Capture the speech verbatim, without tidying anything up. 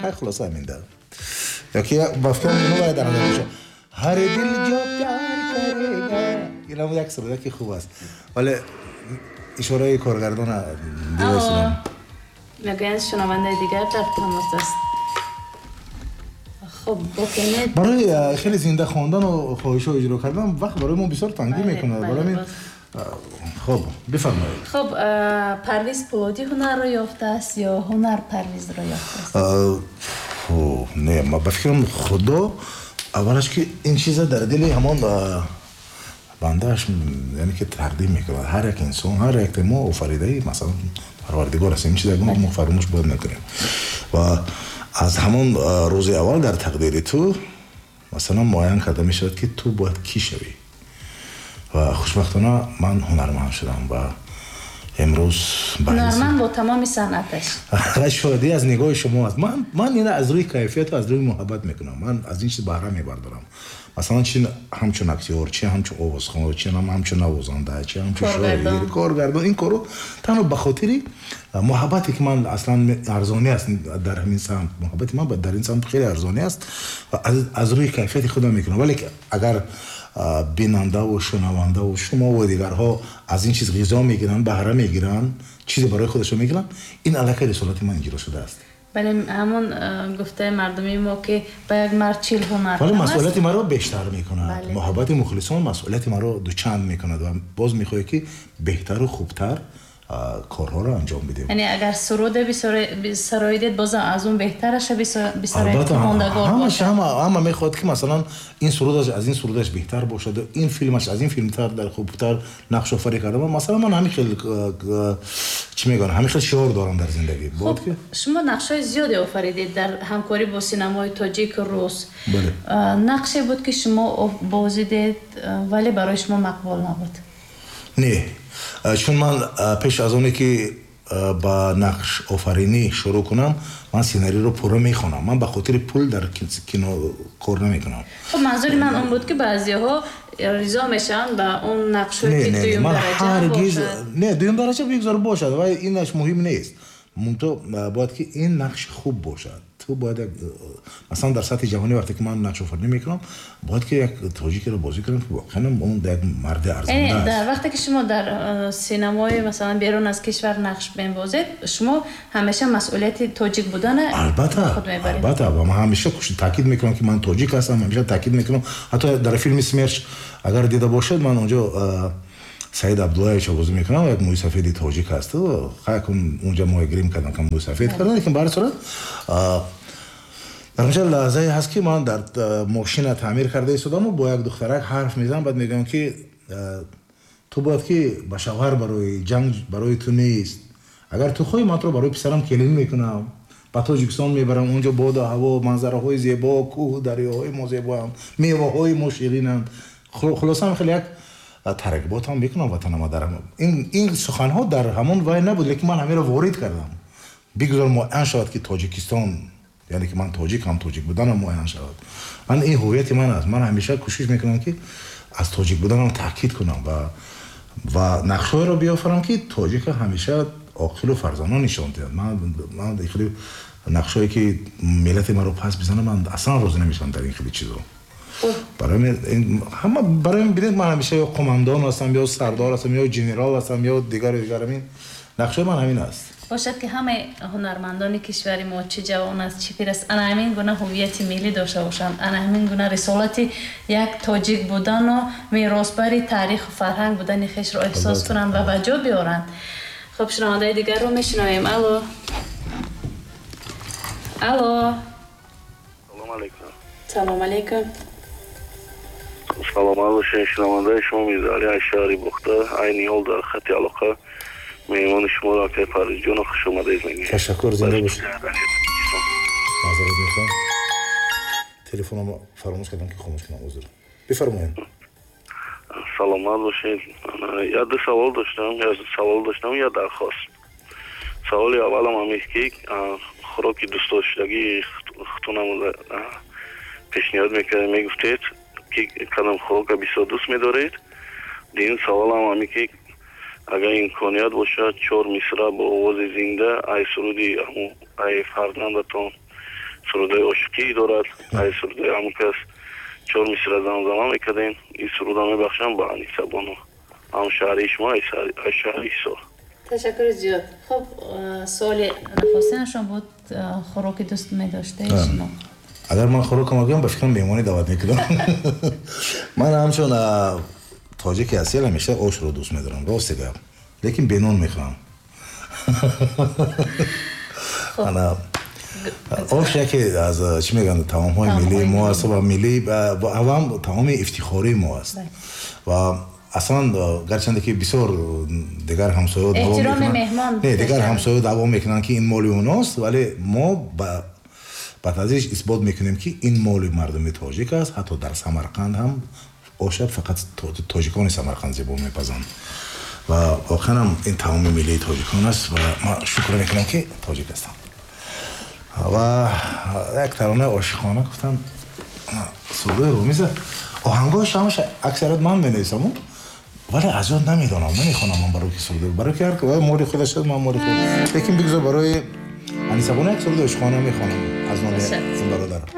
خیلی خلاصه همین داره یا که بافکم اینو باید در نظر بشه هر دل جو پیار کریگا این هم یک سروده که خوب است ولی اشاره کارگردان دیوستان میگویند شنونده دیگر در تماس است. خب بکنید برای خیلی زنده خواندن و خواهش ها اجرا کردن وقت برای ما بسیار تنگی میکنه برای خب بفرمایید. خب پرویز پولادی هنر رو یافته است یا هنر پرویز رو یافته است؟ نه ما بفکرم خدا اولش که این چیزا در دل همان بندهش یعنی که تقدیم میکنه هر یک انسان هر یک ما آفریده مثلا پروردگار است این چیزا ما فراموش باید نکنیم و از همون روز اول در تقدیر تو مثلا معین کرده میشود که تو باید کی شوی و خوشبختانه من هنرمند شدم و امروز هنرمند با تمام صنعتش شادی از نگاه شما است من من اینا از روی کیفیت و از روی محبت میکنم من از این چیز بهره میبردارم مثلا چی همچون اکتور چی همچون آوازخوان چی هم همچون نوازنده چی همچون شاعر کارگردان این کارو تنها به خاطر محبتی که من اصلا ارزانی است در همین سمت محبتی من در این سمت خیلی ارزانی است و از, از روی کیفیت خودم میکنم ولی اگر بیننده و شنونده و شما و دیگرها از این چیز غذا میگیرن بهره میگیرن چیزی برای خودشون میگیرن این علاقه رسالت من اجرا شده است ولی همون گفته مردمی ما که با یک مرد چیل هنر ولی مسئولیت ما رو بیشتر میکنه محبت مخلصان مسئولیت ما رو دوچند میکنه و باز میخواد که بهتر و خوبتر کارها رو انجام بدیم یعنی اگر سروده بسرایدید باز از اون بهترش بسرایدید ماندگار باشه همه همه میخواد که مثلا این سرودش از این سرودش بهتر باشه این فیلمش از این فیلمتر در خوبتر نقش آفرینی کرده مثلا من همین خیلی چی میگن همین خیلی شعور دارم در زندگی خب شما نقشای زیادی آفریدید در همکاری با سینمای تاجیک و روس بله نقشی بود که شما بازیدید ولی برای شما مقبول نبود نه چون من پیش از اونی که با نقش آفرینی شروع کنم من سیناری رو پورا میخونم من به خاطر پول در کینو کار نمیکنم خب منظوری من اون بود که بعضی‌ها رضا میشن با اون نقشی که دویم درجه باشه نه دویم درجه بگذار باشد و اینش مهم نیست منتها باید که این نقش خوب باشد تو باید مثلا در سطح جهانی وقتی که من نقش آفرینی میکنم باید که یک تاجیک رو بازی کنم که واقعا اون یک مرد ارزنده است در وقتی که شما در سینمای مثلا بیرون از کشور نقش بازید شما همیشه مسئولیت تاجیک بودن البته خود میبرید البته و من همیشه تاکید میکنم که من تاجیک هستم همیشه تاکید میکنم حتی در فیلم سمرچ اگر دیده باشید من اونجا سعید عبدالله چه بازی میکنم یک موی سفیدی تاجیک هست و خیلی اونجا موی گریم کردن که موی سفید کردن لیکن برای صورت در اونجا لحظه هست که من در ماشین تعمیر کرده ایستادم و با یک دخترک حرف میزنم بعد میگم که تو باید که با شوهر برای جنگ برای تو نیست اگر تو خواهی من تو برای پسرم کلین میکنم با تاجیکستان میبرم اونجا باد و هوا منظره های زیبا کوه دریاهای ما زیبا هم میوه های ما شیرین هم خلاصا خیلی یک ترکیبات هم میکنم وطن ما دارم این این سخن ها در همون وای نبود لیکن من همین رو وارد کردم بگذار معین شد که تاجیکستان یعنی که من تاجیک هم تاجیک بودنم معین شد من این هویت من است من همیشه کوشش میکنم که از تاجیک بودنم تاکید کنم و و نقشه‌ای رو بیافرم که تاجیک همیشه عاقل و فرزانه نشون دهد من من خیلی نقشه‌ای که ملت ما رو پس بزنه من اصلا راضی نمیشم در این خیلی چیزا برای من همه برای من ببینید من همیشه یا قماندان هستم یا سردار هستم یا جنرال هستم یا دیگر دیگر همین نقشه من همین است باشد که همه هنرمندان کشور ما چه جوان است چه پیر است انا همین گونه هویت ملی داشته باشند انا همین گونه رسالت یک تاجیک بودن و میراثبر تاریخ و فرهنگ بودن خویش رو احساس کنند و به جا بیارند. خب شنونده دیگر رو میشنویم. الو الو سلام علیکم. سلام علیکم. سلام علیکم. شنونده شما میرزا اشاری بخته عینی حال در خط علاقه میمان شما را که پرویز جان خوش اومدید میگم. تشکر زنده باشید. معذرت میخوام. تلفنم فراموش کردم که خاموش کنم عذر. بفرمایید. سلامت باشید. یا دو سوال داشتم یا سوال داشتم یا درخواست. سوال اولم هم است که خوراک دوست داشتگی خودتون پیشنهاد میکنید میگفتید که کدام خوراک بسیار دوست می‌دارید. این سوال هم همی که اگر امکانیت باشد چهار مصرع با آواز زنده ای سرودی ای فرزندتان سرودای عاشقی دارد. ای سرودای همون کس چهار مصر از زمزمه میکردین. این سرودا میبخشم به انیسه بانو، هم شهری شما ای شهری سو. تشکر زیاد. خب سوال نخستینشون بود خوراک دوست میداشته شما؟ اگر من خوراکم آگم به فکرم میمانی دعوت میکنم. من همچون تاجیک اصیل همیشه آش رو دوست میدارم، راستی گم، لیکن بنون میخوام. انا آش یکی از چی میگن تمام های ملی ما است و ملی و هم تمام افتخاری ما است و اصلا گرچند که بسیار دیگر همسایه دوام میکنن، نه دیگر همسایه دوام میکنن که این مالی اوناست، ولی ما با بعد ازش اثبات میکنیم که این مالی مردم تاجیک است. حتی در سمرقند هم آشب فقط تاجیکان سمرقند زیبا میپزند و واقعا هم این تمام ملی تاجیکان است و ما شکر میکنم که تاجیک هستم. و یک ترانه عاشقانه گفتم سرودای رومیز آهنگاش همش اکثریت من مینویسم ولی از یاد نمیدونم، نمیخونم من برای که سروده برای که هر که موری خودش هست من موری خودش، لیکن بگذار برای انیسه بانو یک سروده عاشقانه میخونم از نام این برادر.